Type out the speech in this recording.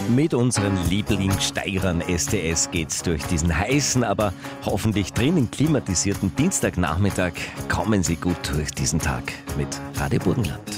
Mit unseren Lieblingssteirern STS geht's durch diesen heißen, aber hoffentlich drinnen klimatisierten Dienstagnachmittag. Kommen Sie gut durch diesen Tag mit Radio Burgenland.